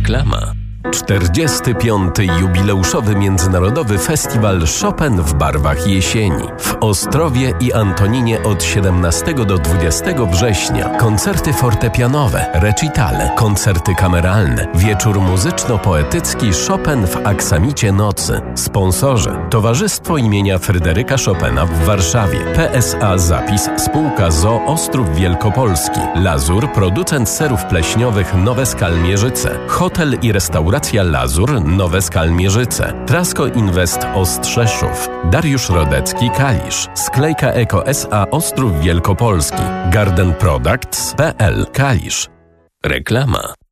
Reklama. 45. jubileuszowy Międzynarodowy Festiwal Chopin w barwach jesieni. W Ostrowie i Antoninie od 17 do 20 września. Koncerty fortepianowe, recitale, koncerty kameralne, wieczór muzyczno-poetycki Chopin w aksamicie nocy. Sponsorzy: Towarzystwo imienia Fryderyka Chopina w Warszawie, PSA Zapis, spółka ZOO Ostrów Wielkopolski, Lazur, producent serów pleśniowych Nowe Skal Mierzyce, hotel i restauracja Lazur, Nowe Skal Mierzyce, Trasko Invest Ostrzeszów, Dariusz Rodecki Kalisz, Sklejka Eko S.A. Ostrów Wielkopolski, Garden Products.pl Kalisz. Reklama.